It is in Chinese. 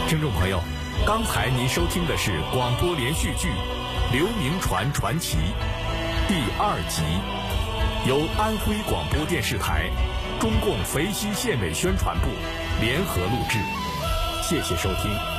听众朋友，刚才您收听的是广播连续剧《刘铭传传奇》第2集，由安徽广播电视台、中共肥西县委宣传部联合录制。谢谢收听。